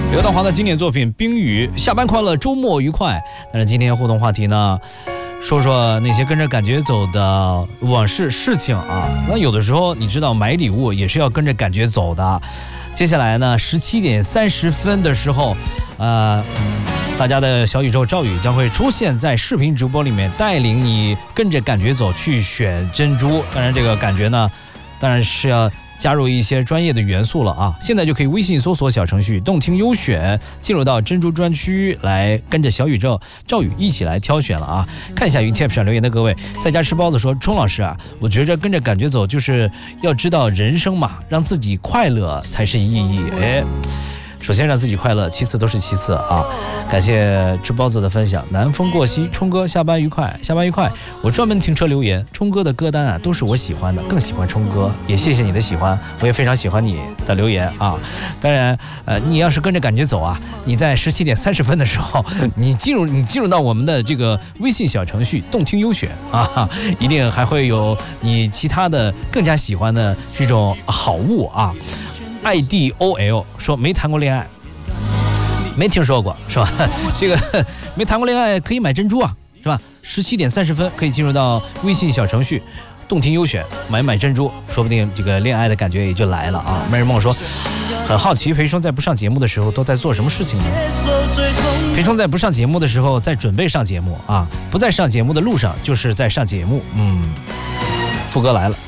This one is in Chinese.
刘德华的经典作品《冰雨》，下班快乐，周末愉快。但是今天互动话题呢，说说那些跟着感觉走的往事事情啊。那有的时候你知道买礼物也是要跟着感觉走的。接下来呢，17点30分的时候，大家的小宇宙赵宇将会出现在视频直播里面，带领你跟着感觉走去选珍珠。当然这个感觉呢，当然是要加入一些专业的元素了啊！现在就可以微信搜索小程序动听优选，进入到珍珠专区来跟着小宇宙赵宇一起来挑选了啊！看一下云 Tap 上留言的各位，在家吃包子说，钟老师啊，我觉着跟着感觉走就是要知道人生嘛，让自己快乐才是意义。首先让自己快乐，其次都是其次啊！感谢吃包子的分享。南风过隙，冲哥下班愉快，下班愉快。我专门停车留言，冲哥的歌单啊都是我喜欢的，更喜欢冲哥，也谢谢你的喜欢，我也非常喜欢你的留言啊。当然，你要是跟着感觉走啊，你在17点30分的时候，你进入到我们的这个微信小程序动听优选啊，一定还会有你其他的更加喜欢的这种好物啊。IDOL 说没谈过恋爱，没听说过是吧？这个没谈过恋爱可以买珍珠啊，是吧？17点30分可以进入到微信小程序动听优选买珍珠，说不定这个恋爱的感觉也就来了啊。美人梦说很好奇裴松在不上节目的时候都在做什么事情呢？裴松在不上节目的时候在准备上节目啊，不在上节目的路上就是在上节目。副歌来了。